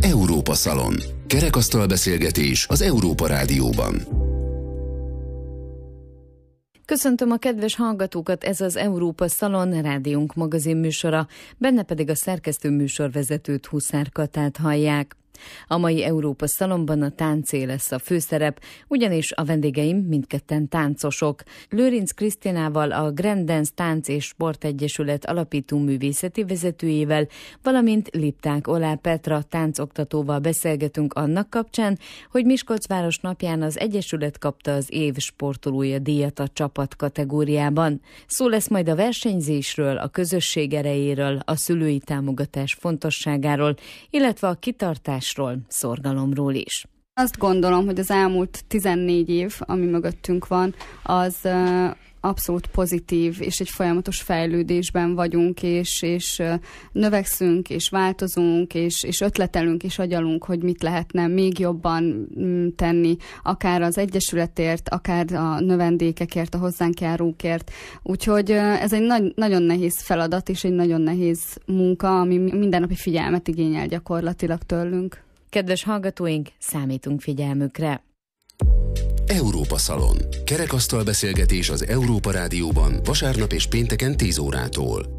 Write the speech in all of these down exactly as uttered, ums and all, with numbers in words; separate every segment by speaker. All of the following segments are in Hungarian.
Speaker 1: Európa Szalon. Kerekasztal beszélgetés az Európa Rádióban.
Speaker 2: Köszöntöm a kedves hallgatókat, ez az Európa Szalon, rádiónk magazin műsora, benne pedig a szerkesztő műsorvezetőt, Huszár Katát hallják. A mai Európa Szalonban a táncé lesz a főszerep, ugyanis a vendégeim mindketten táncosok. Lőrinc Krisztinával, a Grand Dance Tánc és Sportegyesület alapító művészeti vezetőjével, valamint Lipták Olá Petra táncoktatóval beszélgetünk annak kapcsán, hogy Miskolcváros napján az Egyesület kapta az év sportolója díjat a csapat kategóriában. Szó lesz majd a versenyzésről, a közösség erejéről, a szülői támogatás fontosságáról, illetve a kitartás szorgalomról is.
Speaker 3: Azt gondolom, hogy az elmúlt tizennégy év, ami mögöttünk van, az uh, abszolút pozitív, és egy folyamatos fejlődésben vagyunk, és, és uh, növekszünk, és változunk, és, és ötletelünk, és agyalunk, hogy mit lehetne még jobban mm, tenni, akár az Egyesületért, akár a növendékekért, a hozzánk járókért. Úgyhogy uh, ez egy nagy, nagyon nehéz feladat, és egy nagyon nehéz munka, ami mindennapi figyelmet igényel gyakorlatilag tőlünk.
Speaker 2: Kedves hallgatóink, számítunk figyelmükre!
Speaker 1: Európa Szalon. Kerekasztal beszélgetés az Európa Rádióban vasárnap és pénteken tíz órától.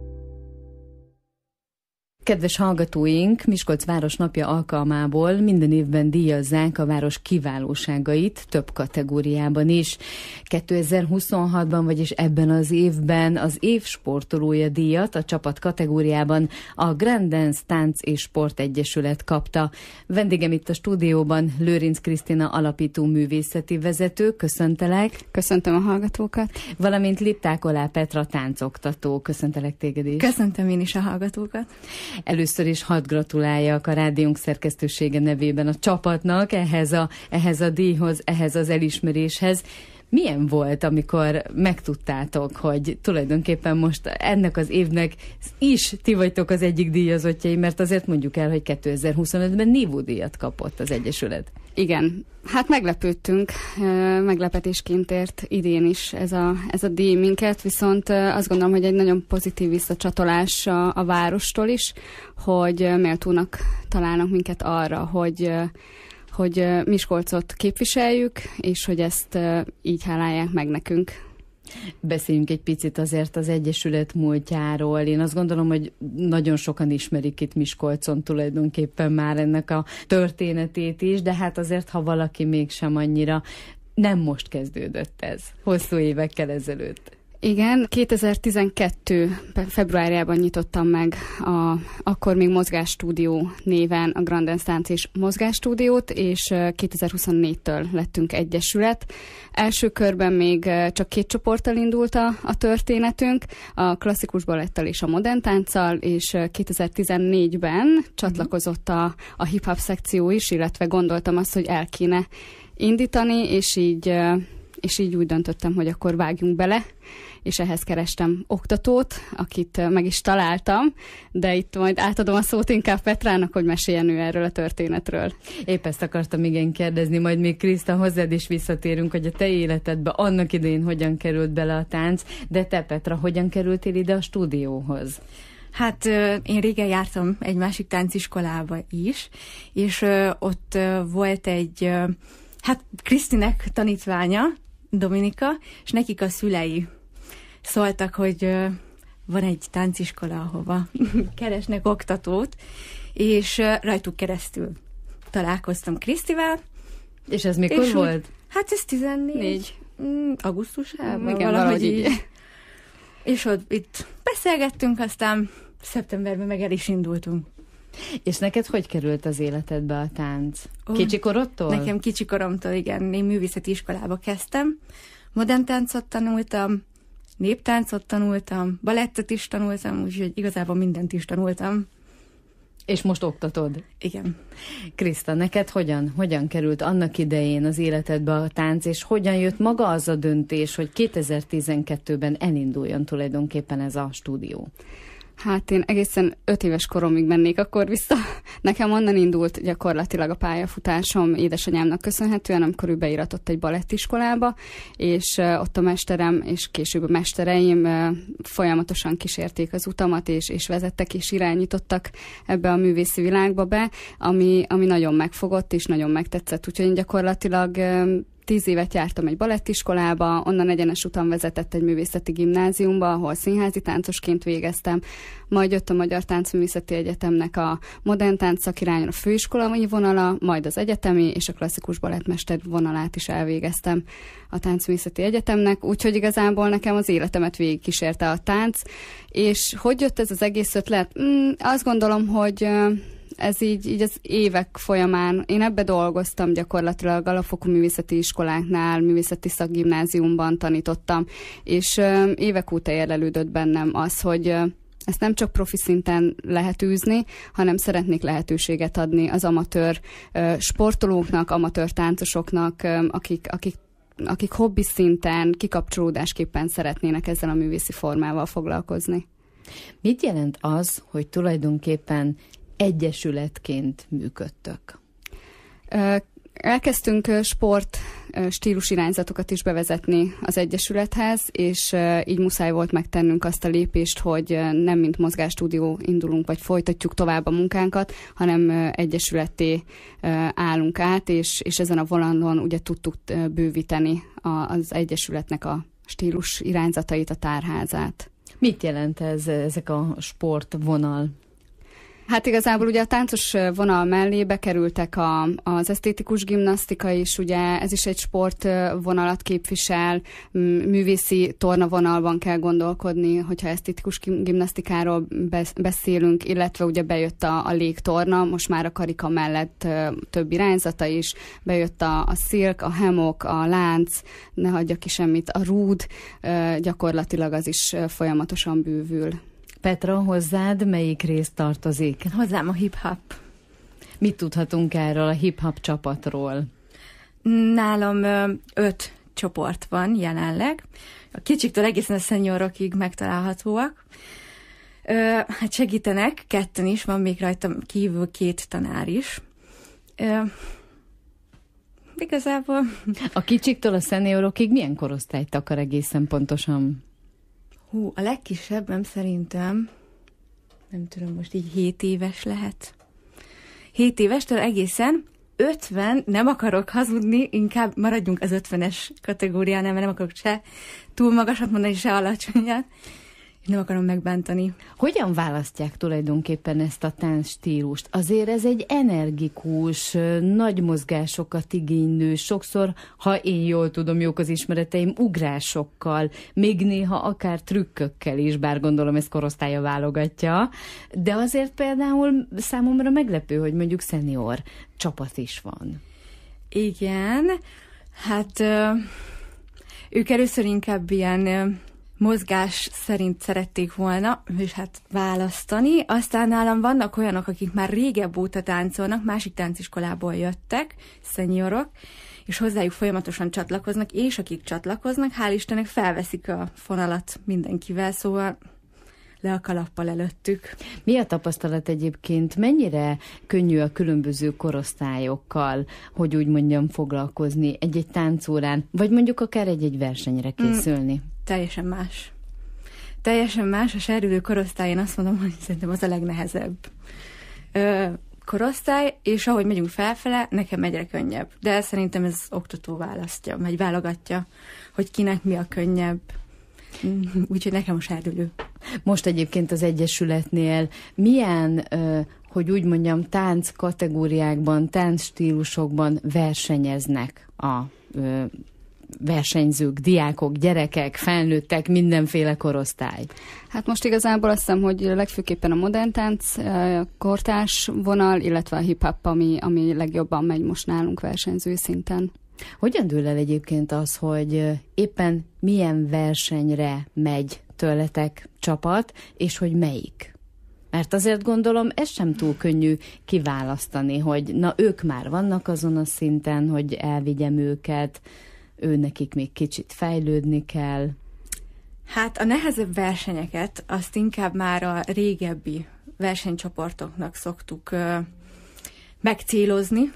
Speaker 2: Kedves hallgatóink, Miskolcváros napja alkalmából minden évben díjazzák a város kiválóságait több kategóriában is. kétezer-huszonhatban, vagyis ebben az évben az év sportolója díjat a csapat kategóriában a Grand Dance Tánc és Sportegyesület kapta. Vendégem itt a stúdióban Lőrinc Krisztina alapító művészeti vezető, köszöntelek.
Speaker 3: Köszöntöm a hallgatókat.
Speaker 2: Valamint Lipták Olá Petra táncoktató, köszöntelek téged is.
Speaker 4: Köszöntöm én is a hallgatókat.
Speaker 2: Először is hadd gratuláljak a rádiónk szerkesztősége nevében a csapatnak ehhez a, ehhez a díjhoz, ehhez az elismeréshez. Milyen volt, amikor megtudtátok, hogy tulajdonképpen most ennek az évnek is ti vagytok az egyik díjazottjai, mert azért mondjuk el, hogy kétezer-huszonötben Nívó díjat kapott az Egyesület.
Speaker 3: Igen, hát meglepődtünk, meglepetésként ért idén is ez a, ez a díj minket, viszont azt gondolom, hogy egy nagyon pozitív visszacsatolás a, a várostól is, hogy méltónak találnak minket arra, hogy hogy Miskolcot képviseljük, és hogy ezt így hálálják meg nekünk.
Speaker 2: Beszéljünk egy picit azért az Egyesület múltjáról. Én azt gondolom, hogy nagyon sokan ismerik itt Miskolcon tulajdonképpen már ennek a történetét is, de hát azért, ha valaki mégsem annyira, nem most kezdődött ez, hosszú évekkel ezelőtt.
Speaker 3: Igen, kétezer-tizenkettő februárjában nyitottam meg a, akkor még Mozgásstúdió néven a Grand Dance Tánc és Mozgásstúdiót, és kétezer-huszonnégytől lettünk egyesület. Első körben még csak két csoporttal indult a, a történetünk, a klasszikus balettal és a modern tánccal, és kétezer-tizennégyben csatlakozott a, a hip-hop szekció is, illetve gondoltam azt, hogy el kéne indítani, és így... és így úgy döntöttem, hogy akkor vágjunk bele, és ehhez kerestem oktatót, akit meg is találtam, de itt majd átadom a szót inkább Petrának, hogy meséljen ő erről a történetről.
Speaker 2: Épp ezt akartam igen kérdezni, majd még Kriszta, hozzád is visszatérünk, hogy a te életedbe annak idején hogyan került bele a tánc, de te Petra, hogyan kerültél ide a stúdióhoz?
Speaker 4: Hát én régen jártam egy másik tánciskolába is, és ott volt egy, hát Krisztinek tanítványa, Dominika, és nekik a szülei szóltak, hogy uh, van egy tánciskola, ahova keresnek oktatót, és uh, rajtuk keresztül találkoztam Krisztivel.
Speaker 2: És ez mikor és volt? Úgy,
Speaker 4: hát ez tizennégy mm, augusztusában,
Speaker 3: igen, valahogy így. így.
Speaker 4: És ott itt beszélgettünk, aztán szeptemberben meg el is indultunk.
Speaker 2: És neked hogy került az életedbe a tánc? Kicsikorodtól?
Speaker 4: Nekem kicsikoromtól, igen. Én művészeti iskolába kezdtem. Modern táncot tanultam, néptáncot tanultam, balettet is tanultam, úgyhogy igazából mindent is tanultam.
Speaker 2: És most oktatod?
Speaker 4: Igen.
Speaker 2: Kriszta, neked hogyan, hogyan került annak idején az életedbe a tánc, és hogyan jött maga az a döntés, hogy kétezer-tizenkettőben elinduljon tulajdonképpen ez a stúdió?
Speaker 3: Hát én egészen öt éves koromig mennék akkor vissza. Nekem onnan indult gyakorlatilag a pályafutásom édesanyámnak köszönhetően, amikor ő beiratott egy balettiskolába, és ott a mesterem és később a mestereim folyamatosan kísérték az utamat, és, és vezettek és irányítottak ebbe a művészi világba be, ami, ami nagyon megfogott és nagyon megtetszett. Úgyhogy én gyakorlatilag Tíz évet jártam egy balettiskolába, onnan egyenes utam vezetett egy művészeti gimnáziumba, ahol színházi táncosként végeztem, majd jött a Magyar Táncművészeti Egyetemnek a modern tánc szakirányon a főiskolai vonala, majd az egyetemi és a klasszikus balettmester vonalát is elvégeztem a Táncművészeti Egyetemnek, úgyhogy igazából nekem az életemet végigkísérte a tánc, és hogy jött ez az egész ötlet? Mm, azt gondolom, hogy ez így, így az évek folyamán. Én ebbe dolgoztam gyakorlatilag alapfokú művészeti iskoláknál, művészeti szakgimnáziumban tanítottam, és ö, évek óta érlelődött bennem az, hogy ö, ezt nem csak profi szinten lehet űzni, hanem szeretnék lehetőséget adni az amatőr ö, sportolóknak, amatőr táncosoknak, ö, akik, akik akik hobbi szinten, kikapcsolódásképpen szeretnének ezzel a művészi formával foglalkozni.
Speaker 2: Mit jelent az, hogy tulajdonképpen egyesületként működtök? Elkezdtünk sport stílusirányzatokat is bevezetni az egyesülethez, és így muszáj volt megtennünk azt a lépést, hogy nem mint mozgásstúdió indulunk, vagy folytatjuk tovább a munkánkat, hanem egyesületté állunk át, és, és ezen a vonalon ugye tudtuk bővíteni az egyesületnek a stílus irányzatait, a tárházát. Mit jelent ez, ezek a sportvonal? Hát igazából ugye a táncos vonal mellé bekerültek a, az esztétikus gimnasztika is, ugye ez is egy sportvonalat képvisel, művészi tornavonalban kell gondolkodni, hogyha esztétikus gimnasztikáról beszélünk, illetve ugye bejött a, a légtorna, most már a karika mellett több irányzata is, bejött a, a szilk, a hammock, a lánc, ne hagyja ki semmit, a rúd, gyakorlatilag az is folyamatosan bővül. Petra, hozzád melyik rész tartozik?
Speaker 4: Hozzám a hip-hop.
Speaker 2: Mit tudhatunk erről a hip-hop csapatról?
Speaker 4: Nálam ö, öt csoport van jelenleg. A kicsiktől egészen a seniorokig megtalálhatóak. Ö, hát segítenek, ketten is, van még rajtam kívül két tanár is. Ö, igazából...
Speaker 2: A kicsiktől a seniorokig milyen korosztályt akar egészen pontosan?
Speaker 4: Hú, a legkisebbem szerintem, nem tudom, most így hét éves lehet. Hét évestől egészen ötven, nem akarok hazudni, inkább maradjunk az ötvenes kategóriánál, mert nem akarok se túl magasat mondani, se alacsonyat. Nem akarom megbántani.
Speaker 2: Hogyan választják tulajdonképpen ezt a táncstílust? Azért ez egy energikus, nagy mozgásokat igénylő, sokszor, ha én jól tudom, jók az ismereteim, ugrásokkal, még néha akár trükkökkel is, bár gondolom ez korosztálya válogatja, de azért például számomra meglepő, hogy mondjuk szenior csapat is van.
Speaker 4: Igen, hát ők először inkább ilyen mozgás szerint szerették volna, és hát választani. Aztán nálam vannak olyanok, akik már régebb óta táncolnak, másik tánciskolából jöttek, szeniorok, és hozzájuk folyamatosan csatlakoznak, és akik csatlakoznak, hál' Istennek felveszik a fonalat mindenkivel, szóval le a kalappal előttük.
Speaker 2: Mi a tapasztalat egyébként? Mennyire könnyű a különböző korosztályokkal, hogy úgy mondjam, foglalkozni egy-egy táncórán, vagy mondjuk akár egy-egy versenyre készülni? Mm.
Speaker 4: Teljesen más. Teljesen más. A serdülő korosztály, én azt mondom, hogy szerintem az a legnehezebb ö, korosztály, és ahogy megyünk felfele, nekem egyre könnyebb. De szerintem ez oktató választja, vagy válogatja, hogy kinek mi a könnyebb. Úgyhogy nekem a serdülő.
Speaker 2: Most egyébként az Egyesületnél milyen, ö, hogy úgy mondjam, tánc kategóriákban, tánc stílusokban versenyeznek a ö, versenyzők, diákok, gyerekek, felnőttek, mindenféle korosztály?
Speaker 3: Hát most igazából azt hiszem, hogy legfőképpen a modern tánc, kortárs vonal, illetve a hip-hop, ami, ami legjobban megy most nálunk versenyző szinten.
Speaker 2: Hogyan dől el egyébként az, hogy éppen milyen versenyre megy tőletek csapat, és hogy melyik? Mert azért gondolom, ez sem túl könnyű kiválasztani, hogy na ők már vannak azon a szinten, hogy elvigyem őket, ő nekik még kicsit fejlődni kell.
Speaker 4: Hát a nehezebb versenyeket azt inkább már a régebbi versenycsoportoknak szoktuk uh, megcélozni,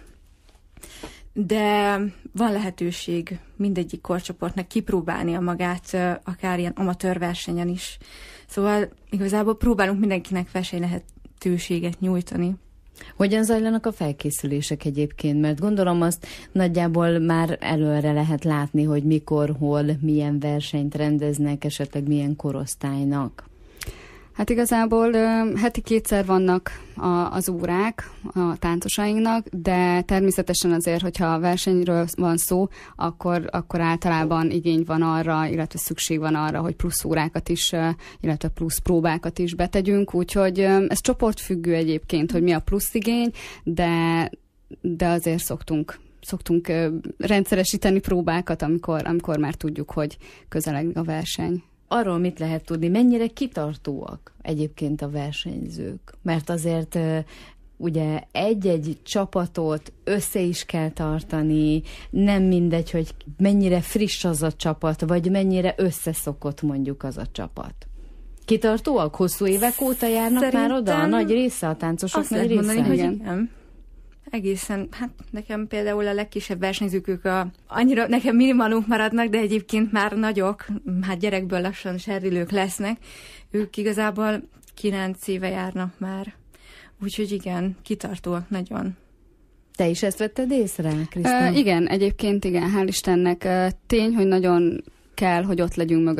Speaker 4: de van lehetőség mindegyik korcsoportnak kipróbálnia magát, uh, akár ilyen amatőr versenyen is. Szóval igazából próbálunk mindenkinek versenylehetőséget nyújtani.
Speaker 2: Hogyan zajlanak a felkészülések egyébként? Mert gondolom azt nagyjából már előre lehet látni, hogy mikor, hol, milyen versenyt rendeznek, esetleg milyen korosztálynak.
Speaker 3: Hát igazából heti kétszer vannak a, az órák a táncosainknak, de természetesen azért, hogyha a versenyről van szó, akkor, akkor általában igény van arra, illetve szükség van arra, hogy plusz órákat is, illetve plusz próbákat is betegyünk, úgyhogy ez csoportfüggő egyébként, hogy mi a plusz igény, de, de azért szoktunk szoktunk rendszeresíteni próbákat, amikor, amikor már tudjuk, hogy közeleg a verseny.
Speaker 2: Arról mit lehet tudni, mennyire kitartóak egyébként a versenyzők? Mert azért ugye egy-egy csapatot össze is kell tartani, nem mindegy, hogy mennyire friss az a csapat, vagy mennyire összeszokott mondjuk az a csapat. Kitartóak? Hosszú évek óta járnak
Speaker 4: Szerintem
Speaker 2: már oda? A nagy része, a táncosok
Speaker 4: azt
Speaker 2: nagy
Speaker 4: lehet
Speaker 2: része?
Speaker 4: mondani, hogy igen. Egészen, hát nekem például a legkisebb versenyzők, ők a, annyira nekem minimalunk maradnak, de egyébként már nagyok, hát gyerekből lassan serrilők lesznek, ők igazából kilenc éve járnak már. Úgyhogy igen, kitartóak nagyon.
Speaker 2: Te is ezt vetted észre, Krisztina?
Speaker 3: Uh, igen, egyébként igen, hál' Istennek. Uh, tény, hogy nagyon kell, hogy ott legyünk mögött